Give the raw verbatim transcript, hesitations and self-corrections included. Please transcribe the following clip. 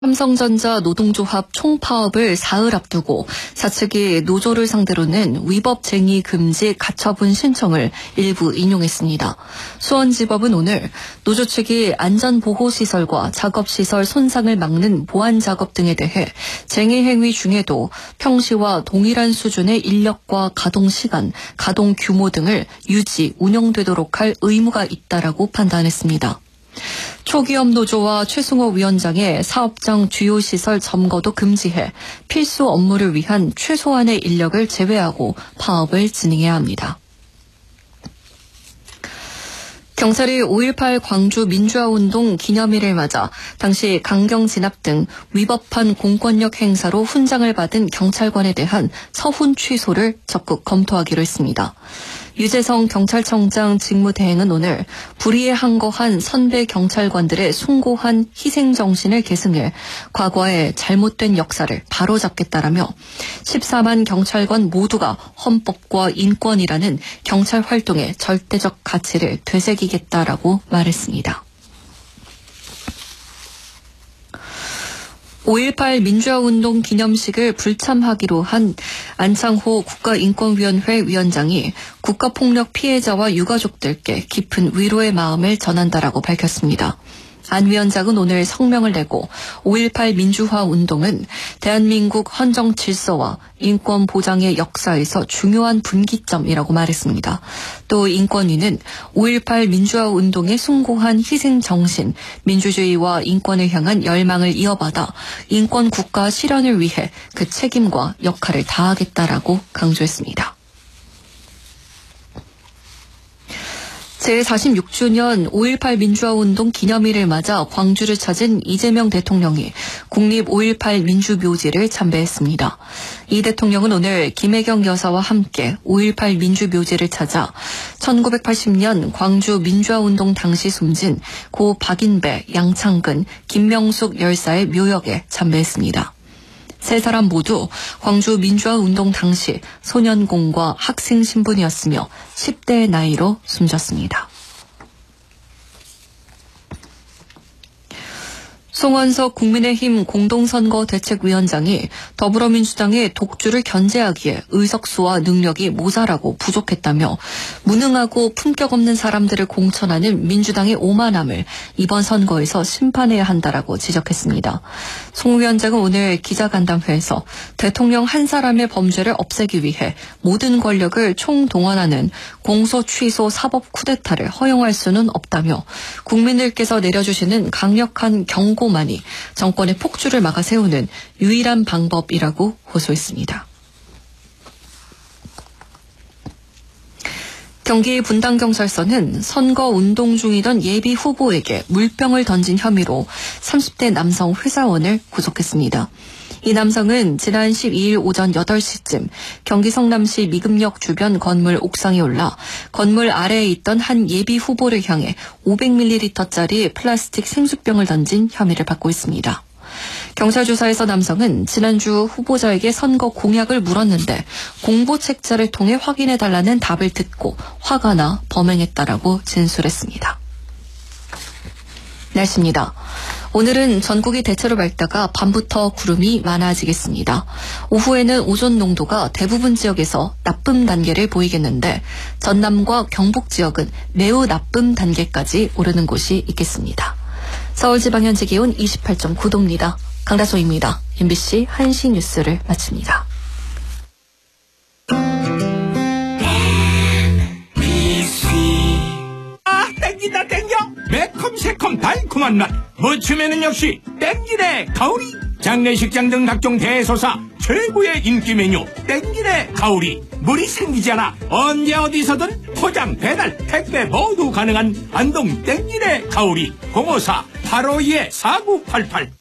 삼성전자 노동조합 총파업을 사흘 앞두고 사측이 노조를 상대로 낸 위법쟁의 금지 가처분 신청을 일부 인용했습니다. 수원지법은 오늘 노조 측이 안전보호시설과 작업시설 손상을 막는 보안작업 등에 대해 쟁의 행위 중에도 평시와 동일한 수준의 인력과 가동시간, 가동 규모 등을 유지, 운영되도록 할 의무가 있다라고 판단했습니다. 초기업 노조와 최승호 위원장의 사업장 주요 시설 점거도 금지해 필수 업무를 위한 최소한의 인력을 제외하고 파업을 진행해야 합니다. 경찰이 오일팔 광주 민주화운동 기념일을 맞아 당시 강경 진압 등 위법한 공권력 행사로 훈장을 받은 경찰관에 대한 서훈 취소를 적극 검토하기로 했습니다. 유재성 경찰청장 직무대행은 오늘 불의에 항거한 선배 경찰관들의 숭고한 희생정신을 계승해 과거의 잘못된 역사를 바로잡겠다라며 십사만 경찰관 모두가 헌법과 인권이라는 경찰 활동의 절대적 가치를 되새기겠다라고 말했습니다. 오일팔 민주화운동 기념식을 불참하기로 한 안창호 국가인권위원회 위원장이 국가폭력 피해자와 유가족들께 깊은 위로의 마음을 전한다라고 밝혔습니다. 안 위원장은 오늘 성명을 내고 오일팔 민주화운동은 대한민국 헌정 질서와 인권 보장의 역사에서 중요한 분기점이라고 말했습니다. 또 인권위는 오일팔 민주화운동의 숭고한 희생정신, 민주주의와 인권을 향한 열망을 이어받아 인권국가 실현을 위해 그 책임과 역할을 다하겠다라고 강조했습니다. 제사십육 주년 오일팔 민주화운동 기념일을 맞아 광주를 찾은 이재명 대통령이 국립 오일팔 민주묘지를 참배했습니다. 이 대통령은 오늘 김혜경 여사와 함께 오일팔 민주묘지를 찾아 천구백팔십 년 광주 민주화운동 당시 숨진 고 박인배, 양창근, 김명숙 열사의 묘역에 참배했습니다. 세 사람 모두 광주 민주화운동 당시 소년공과 학생 신분이었으며 십 대의 나이로 숨졌습니다. 송원석 국민의힘 공동선거대책위원장이 더불어민주당의 독주를 견제하기에 의석수와 능력이 모자라고 부족했다며 무능하고 품격 없는 사람들을 공천하는 민주당의 오만함을 이번 선거에서 심판해야 한다라고 지적했습니다. 송 위원장은 오늘 기자간담회에서 대통령 한 사람의 범죄를 없애기 위해 모든 권력을 총동원하는 공소 취소 사법 쿠데타를 허용할 수는 없다며 국민들께서 내려주시는 강력한 경고 만이 정권의 폭주를 막아 세우는 유일한 방법이라고 호소했습니다. 경기 분당경찰서는 선거 운동 중이던 예비 후보에게 물병을 던진 혐의로 삼십 대 남성 회사원을 구속했습니다. 이 남성은 지난 십이 일 오전 여덟 시쯤 경기 성남시 미금역 주변 건물 옥상에 올라 건물 아래에 있던 한 예비 후보를 향해 오백 밀리리터짜리 플라스틱 생수병을 던진 혐의를 받고 있습니다. 경찰 조사에서 남성은 지난주 후보자에게 선거 공약을 물었는데 공보 책자를 통해 확인해달라는 답을 듣고 화가 나 범행했다라고 진술했습니다. 날씨입니다. 오늘은 전국이 대체로 맑다가 밤부터 구름이 많아지겠습니다. 오후에는 오존 농도가 대부분 지역에서 나쁨 단계를 보이겠는데 전남과 경북 지역은 매우 나쁨 단계까지 오르는 곳이 있겠습니다. 서울지방 현재 기온 이십팔 점 구 도입니다. 강다솜입니다. 엠비씨 한 시 뉴스를 마칩니다. 땡긴다 땡겨 매콤새콤 달콤한 맛 무침에는 역시 땡기네 가오리 장례식장 등 각종 대소사 최고의 인기 메뉴 땡기네 가오리 물이 생기지 않아 언제 어디서든 포장 배달 택배 모두 가능한 안동 땡기네 가오리 공오사 팔오이 사구팔팔